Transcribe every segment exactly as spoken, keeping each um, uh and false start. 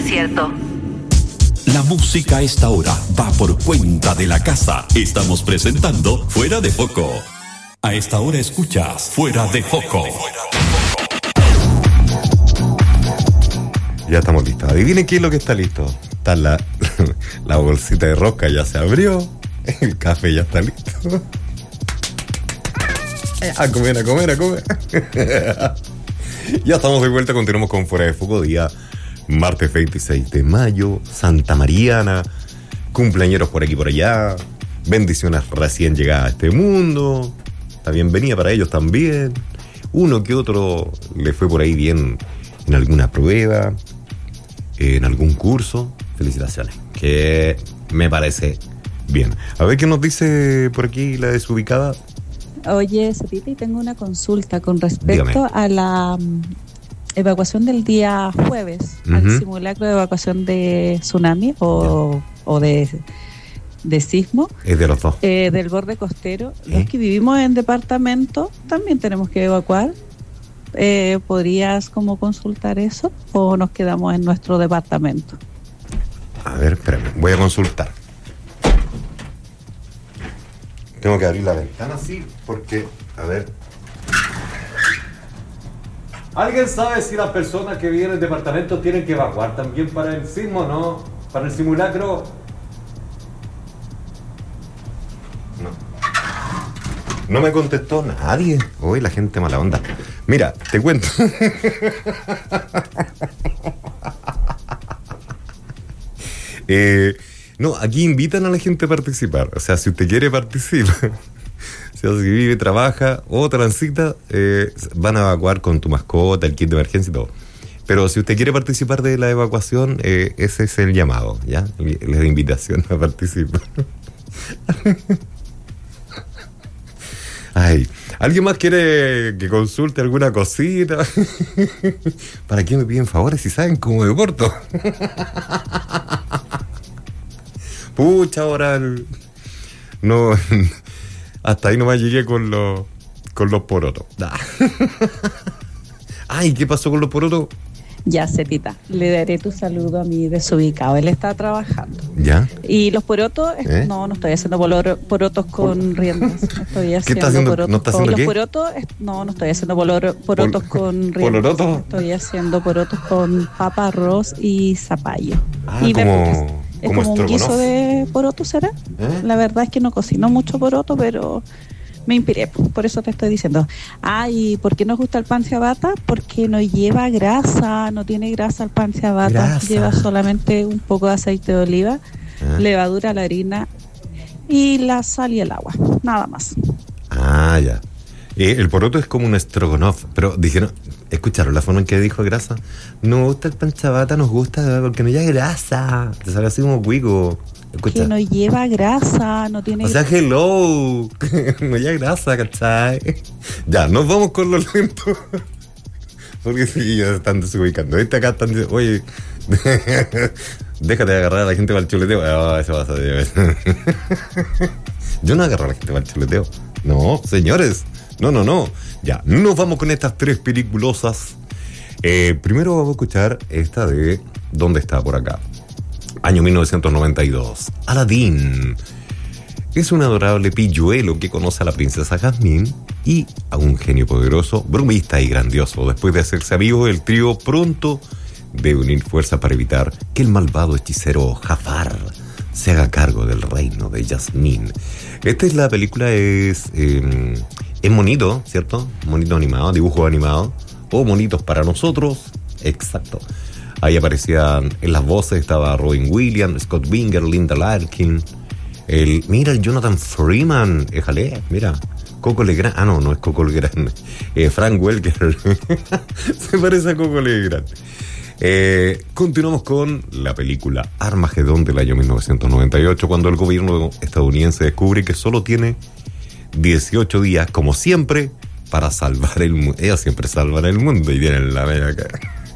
desierto. La música a esta hora va por cuenta de la casa. Estamos presentando Fuera de Foco. A esta hora escuchas Fuera de Foco. Ya estamos listos. Adivinen qué es lo que está listo. Está la, la bolsita de rosca ya se abrió. El café ya está listo. A comer, a comer, a comer. Ya estamos de vuelta. Continuamos con Fuera de Foco. Día martes veintiséis de mayo. Santa Mariana. Cumpleañeros por aquí y por allá. Bendiciones recién llegadas a este mundo. La bienvenida para ellos también. Uno que otro le fue por ahí bien en alguna prueba, en algún curso. Felicitaciones, que me parece bien. A ver qué nos dice por aquí la desubicada. Oye, Cepita, y tengo una consulta con respecto Dígame. a la um, evacuación del día jueves, uh-huh. al simulacro de evacuación de tsunami o, o de, de sismo. Es de los dos. Eh, del borde costero. ¿Eh? Los que vivimos en departamento también tenemos que evacuar. Eh, ¿Podrías como consultar eso o nos quedamos en nuestro departamento? A ver, espérame, voy a consultar. Tengo que abrir la ventana, sí, porque, a ver. ¿Alguien sabe si las personas que viven en el departamento tienen que evacuar también para el sismo, no? ¿Para el simulacro? No. No me contestó nadie. Hoy la gente mala onda. Mira, te cuento. eh... No, aquí invitan a la gente a participar. O sea, si usted quiere participar, si vive, trabaja o transita, eh, van a evacuar con tu mascota, el kit de emergencia y todo. Pero si usted quiere participar de la evacuación, eh, ese es el llamado, ¿ya? La invitación a participar. Ay, ¿alguien más quiere que consulte alguna cosita? ¿Para qué me piden favores si saben cómo me porto? Pucha, ahora el... no, hasta ahí nomás llegué con los con los porotos. Ay, ¿qué pasó con los porotos? Ya, Cepita, le daré tu saludo a mi desubicado. Él está trabajando. ¿Ya? Y los porotos, ¿Eh? no, no estoy haciendo polor, porotos con riendas. Estoy haciendo ¿Qué está haciendo? porotos ¿No está haciendo con qué? Los porotos, no, no estoy haciendo polor, porotos Pol- con riendas. ¿Polorotos? Estoy haciendo porotos con papa, arroz y zapallo. Ah, y como, verduras. Es como como un estrogonoff. guiso de poroto, ¿será? ¿Eh? La verdad es que no cocino mucho poroto, pero me inspiré, por eso te estoy diciendo. Ah, ¿y por qué nos gusta el pan ciabatta? Porque no lleva grasa, no tiene grasa el pan ciabatta. Grasa. Lleva solamente un poco de aceite de oliva, ¿Eh? levadura, la harina y la sal y el agua, nada más. Ah, ya. Eh, el poroto es como un estrogonoff, pero dijeron, ¿escucharon la forma en que dijo grasa? No me gusta el pan ciabatta, nos gusta porque no lleva grasa. Te sale así como cuico. Escucha. Que no lleva grasa, no tiene... O sea, hello. No lleva grasa, ¿cachai? Ya, nos vamos con los lentos. Porque sí, ya están desubicando. Este acá están diciendo, oye, déjate de agarrar a la gente para el chuleteo. Oh, eso va a ser. Yo no agarro a la gente para el chuleteo. No, señores. No, no, no. Ya, nos vamos con estas tres peliculosas. Eh, primero vamos a escuchar esta de ¿Dónde está por acá? Año mil novecientos noventa y dos. Aladdin. Es un adorable pilluelo que conoce a la princesa Jasmine y a un genio poderoso, bromista y grandioso. Después de hacerse amigos, el trío pronto debe unir fuerzas para evitar que el malvado hechicero Jafar se haga cargo del reino de Jasmine. Esta es la película, es... Eh, Es monito, ¿cierto? Monito animado, dibujo animado. O monitos para nosotros. Exacto. Ahí aparecían en las voces, estaba Robin Williams, Scott Winger, Linda Larkin. El, mira, el Jonathan Freeman. Éjale, mira. Coco Legrand. Ah, no, no es Coco Legrand. Eh, Frank Welker. Se parece a Coco Legrand. Eh, continuamos con la película Armagedón del año mil novecientos noventa y ocho, cuando el gobierno estadounidense descubre que solo tiene dieciocho días, como siempre, para salvar el mundo. Ellos siempre salvan el mundo y tienen la media acá.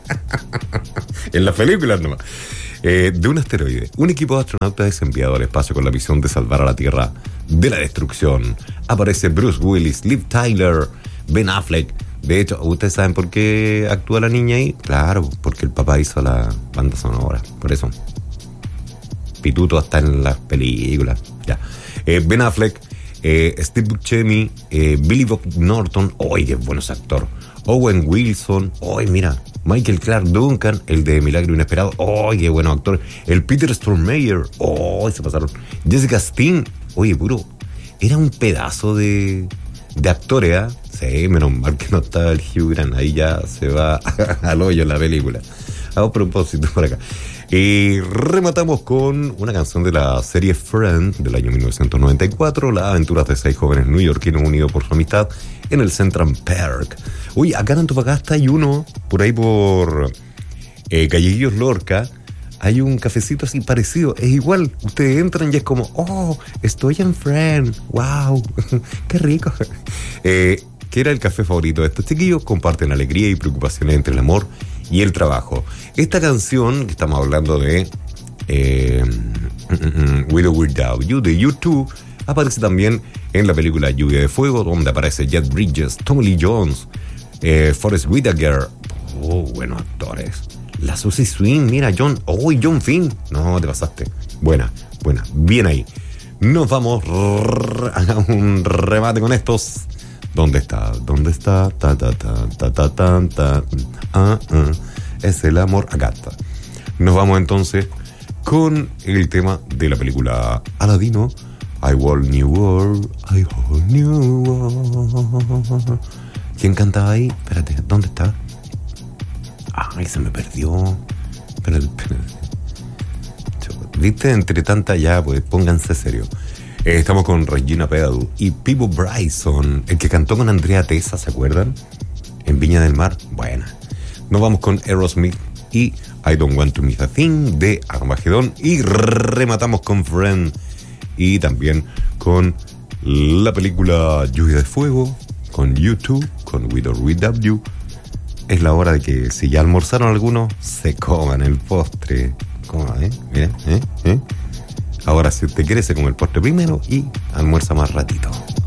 En las películas nomás. Eh, de un asteroide, un equipo de astronautas es enviado al espacio con la misión de salvar a la Tierra de la destrucción. Aparece Bruce Willis, Liv Tyler, Ben Affleck, De hecho, ¿ustedes saben por qué actúa la niña ahí? Claro, porque el papá hizo la banda sonora, por eso. Pituto hasta en las películas. Ya. Eh, Ben Affleck, eh, Steve Buscemi, eh, Billy Bob Norton, ¡ay, qué bueno ese actor! Owen Wilson, ¡ay, mira! Michael Clark Duncan, el de Milagro Inesperado, ¡ay, qué bueno actor! El Peter Stormare, ¡ay, se pasaron! Jessica Steen, oye, puro, era un pedazo de, de actor, ¿eh? Sí, menos mal que no estaba el Hugh Grant, ahí ya se va al hoyo la película. A propósito, por acá. Y rematamos con una canción de la serie Friends del año mil novecientos noventa y cuatro, las aventuras de seis jóvenes neoyorquinos unidos por su amistad en el Central Park. Uy, acá en Antofagasta hay uno, por ahí por eh, Galleguillos Lorca, hay un cafecito así parecido, es igual, ustedes entran y es como, oh, estoy en Friends, wow, qué rico. Eh, que era el café favorito de estos chiquillos, comparten alegría y preocupaciones entre el amor y el trabajo. Esta canción, que estamos hablando de eh, With or Without You, de YouTube, aparece también en la película Lluvia de Fuego, donde aparece Jeff Bridges, Tommy Lee Jones, eh, Forrest Whitaker, oh, buenos actores. La Susie Swing, mira, John, oh, John Finn, no, te pasaste. Buena, buena, bien ahí. Nos vamos a un remate con estos. ¿Dónde está? ¿Dónde está? Ta, ta, ta, ta, ta, ta, ta. Ah, ah. Es el amor. Acá está. Nos vamos entonces con el tema de la película Aladino. I want new world, I want new world. ¿Quién cantaba ahí? Espérate, ¿dónde está? Ay, se me perdió. Espérate, espérate. ¿Viste? Entre tanta ya, pues pónganse serio. Eh, estamos con Regina Pegadu y Peabo Bryson, el que cantó con Andrea Tessa, ¿se acuerdan? En Viña del Mar. Buena. Nos vamos con Aerosmith y I Don't Want to Miss a Thing de Armagedón. Y rematamos con Friend y también con la película Lluvia de Fuego, con YouTube, con With or Without You. Es la hora de que, si ya almorzaron algunos, se coman el postre. ¿Cómo, eh? Mira, ¿eh? ¿eh? Ahora, si usted quiere, se come el postre primero y almuerza más ratito.